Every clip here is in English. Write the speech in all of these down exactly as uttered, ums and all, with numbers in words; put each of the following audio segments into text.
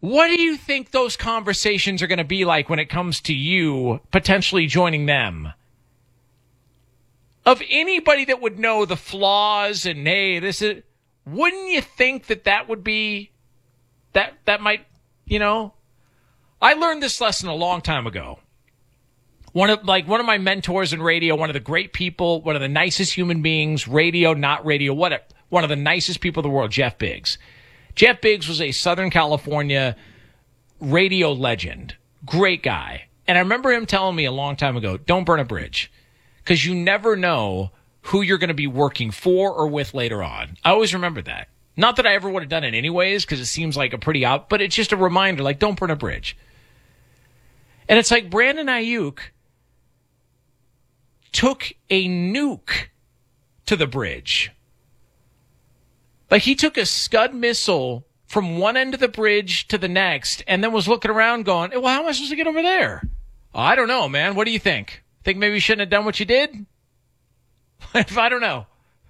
What do you think those conversations are going to be like when it comes to you potentially joining them? Of anybody that would know the flaws and, hey, this is, wouldn't you think that that would be, that, that might, you know, I learned this lesson a long time ago. One of, like, one of my mentors in radio, one of the great people, one of the nicest human beings, radio, not radio, whatever, one of the nicest people in the world, Jeff Biggs. Jeff Biggs was a Southern California radio legend. Great guy. And I remember him telling me a long time ago, don't burn a bridge, because you never know who you're going to be working for or with later on. I always remember that. Not that I ever would have done it anyways, because it seems like a pretty out, but it's just a reminder, like, don't burn a bridge. And it's like Brandon Ayuk took a nuke to the bridge. Like, he took a Scud missile from one end of the bridge to the next and then was looking around going, well, how am I supposed to get over there? Oh, I don't know, man. What do you think? Think maybe you shouldn't have done what you did? I don't know.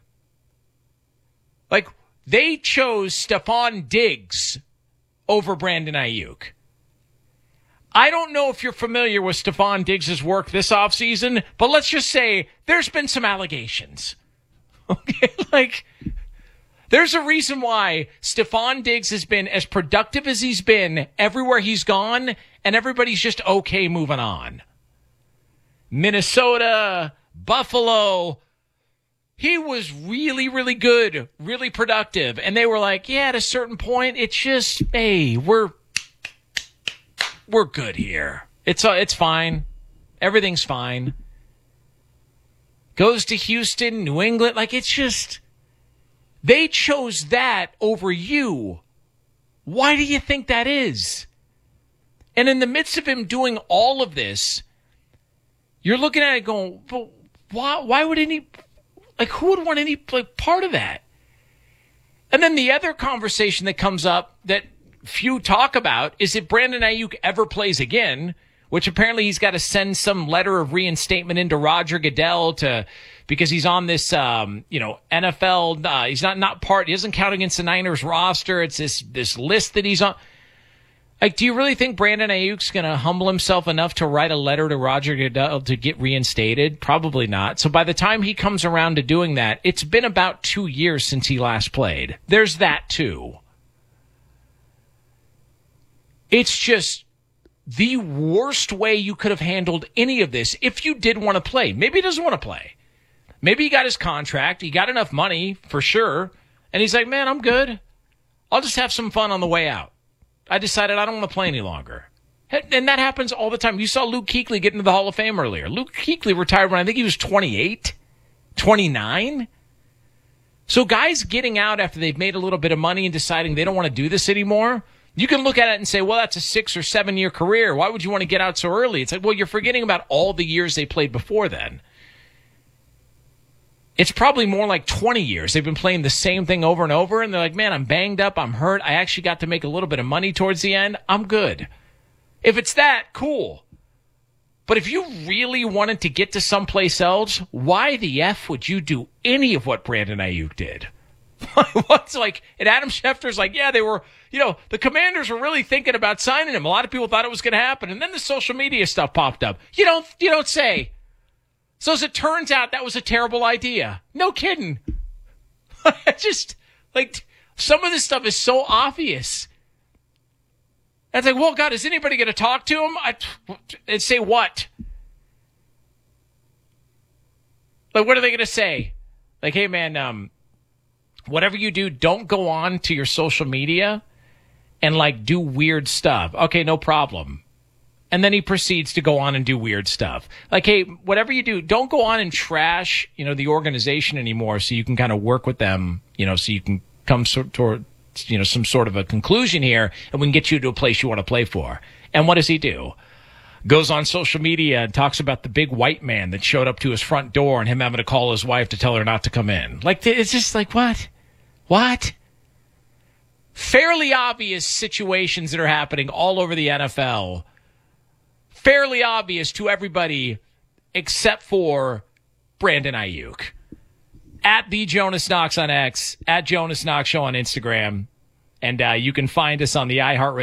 Like, they chose Stephon Diggs over Brandon Ayuk. I don't know if you're familiar with Stephon Diggs' work this offseason, but let's just say there's been some allegations. Okay, like, there's a reason why Stephon Diggs has been as productive as he's been everywhere he's gone, and everybody's just okay moving on. Minnesota, Buffalo, he was really, really good, really productive, and they were like, yeah, at a certain point, it's just, hey, we're we're good here. It's uh, it's fine. Everything's fine. Goes to Houston, New England, like, it's just, they chose that over you. Why do you think that is? And in the midst of him doing all of this, you're looking at it going, but why, why would any, like, who would want any, like, part of that? And then the other conversation that comes up that few talk about is if Brandon Ayuk ever plays again, which apparently he's got to send some letter of reinstatement into Roger Goodell to, because he's on this, um, you know, N F L, uh, he's not, not part, he doesn't count against the Niners roster. It's this, this list that he's on. Like, do you really think Brandon Ayuk's going to humble himself enough to write a letter to Roger Goodell to get reinstated? Probably not. So by the time he comes around to doing that, it's been about two years since he last played. There's that too. It's just the worst way you could have handled any of this if you did want to play. Maybe he doesn't want to play. Maybe he got his contract. He got enough money for sure. And he's like, man, I'm good. I'll just have some fun on the way out. I decided I don't want to play any longer. And that happens all the time. You saw Luke Kuechly get into the Hall of Fame earlier. Luke Kuechly retired when I think he was twenty-eight, twenty-nine. So guys getting out after they've made a little bit of money and deciding they don't want to do this anymore, you can look at it and say, well, that's a six or seven year career. Why would you want to get out so early? It's like, well, you're forgetting about all the years they played before then. It's probably more like twenty years. They've been playing the same thing over and over, and they're like, man, I'm banged up, I'm hurt. I actually got to make a little bit of money towards the end. I'm good. If it's that, cool. But if you really wanted to get to someplace else, why the F would you do any of what Brandon Ayuk did? What's like, and Adam Schefter's like, yeah, they were, you know, the Commanders were really thinking about signing him. A lot of people thought it was going to happen. And then the social media stuff popped up. You don't, you don't say. So as it turns out, that was a terrible idea. No kidding. Just, like, some of this stuff is so obvious. And it's like, well, God, is anybody going to talk to him? I, and say what? Like, what are they going to say? Like, hey, man, um, whatever you do, don't go on to your social media and, like, do weird stuff. Okay, no problem. And then he proceeds to go on and do weird stuff. Like, hey, whatever you do, don't go on and trash, you know, the organization anymore so you can kind of work with them, you know, so you can come sort toward, you know, some sort of a conclusion here, and we can get you to a place you want to play for. And what does he do? Goes on social media and talks about the big white man that showed up to his front door and him having to call his wife to tell her not to come in. Like, it's just like, what? What? Fairly obvious situations that are happening all over the N F L. Fairly obvious to everybody except for Brandon Ayuk. At the Jonas Knox on X, at Jonas Knox Show on Instagram. And uh, you can find us on the iHeartRadio